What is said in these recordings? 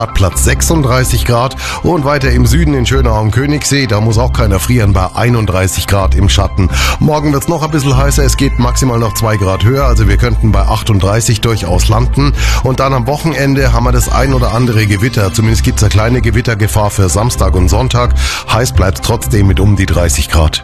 Platz 36 Grad und weiter im Süden in Schönau am Königssee, da muss auch keiner frieren bei 31 Grad im Schatten. Morgen wird's noch ein bisschen heißer, es geht maximal noch 2 Grad höher, also wir könnten bei 38 durchaus landen. Und dann am Wochenende haben wir das ein oder andere Gewitter, zumindest gibt's eine kleine Gewittergefahr für Samstag und Sonntag. Heiß bleibt's trotzdem mit um die 30 Grad.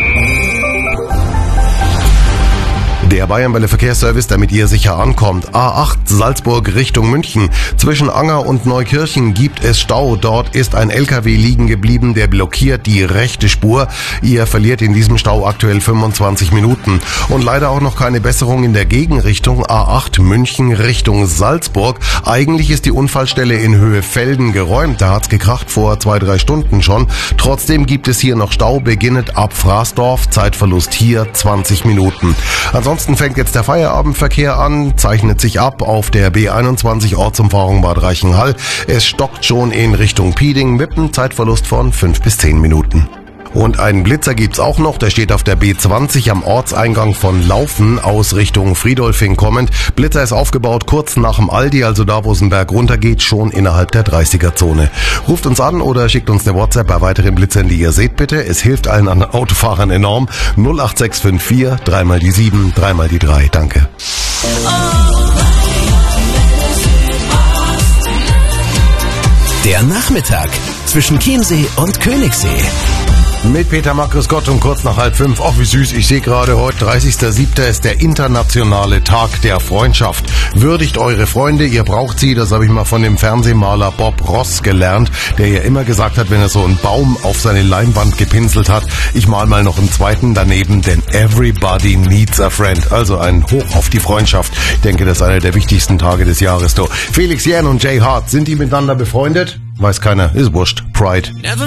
Der Bayernwelle Verkehrsservice, damit ihr sicher ankommt. A8 Salzburg Richtung München. Zwischen Anger und Neukirchen gibt es Stau. Dort ist ein LKW liegen geblieben, der blockiert die rechte Spur. Ihr verliert in diesem Stau aktuell 25 Minuten. Und leider auch noch keine Besserung in der Gegenrichtung. A8 München Richtung Salzburg. Eigentlich ist die Unfallstelle in Höhe Velden geräumt. Da hat's gekracht vor 2-3 Stunden schon. Trotzdem gibt es hier noch Stau, beginnend ab Fraßdorf. Zeitverlust hier 20 Minuten. Ansonsten fängt jetzt der Feierabendverkehr an, zeichnet sich ab auf der B21 Ortsumfahrung Bad Reichenhall. Es stockt schon in Richtung Pieding mit einem Zeitverlust von 5 bis 10 Minuten. Und einen Blitzer gibt's auch noch, der steht auf der B20 am Ortseingang von Laufen aus Richtung Friedolfing kommend. Blitzer ist aufgebaut kurz nach dem Aldi, also da, wo es den Berg runtergeht, schon innerhalb der 30er-Zone. Ruft uns an oder schickt uns eine WhatsApp bei weiteren Blitzern, die ihr seht bitte. Es hilft allen anderen Autofahrern enorm. 08654 3 mal die 7, 3 mal die 3. Danke. Der Nachmittag zwischen Chiemsee und Königssee. Mit Peter Mack, grüß Gott, um kurz nach 4:30. Ach, wie süß, ich sehe gerade, heute 30.07. ist der internationale Tag der Freundschaft. Würdigt eure Freunde, ihr braucht sie, das habe ich mal von dem Fernsehmaler Bob Ross gelernt, der ja immer gesagt hat, wenn er so einen Baum auf seine Leinwand gepinselt hat, ich mal noch einen zweiten daneben, denn everybody needs a friend. Also ein Hoch auf die Freundschaft. Ich denke, das ist einer der wichtigsten Tage des Jahres. Felix Jähn und Jay Hart, sind die miteinander befreundet? Weiß keiner, ist wurscht. Pride.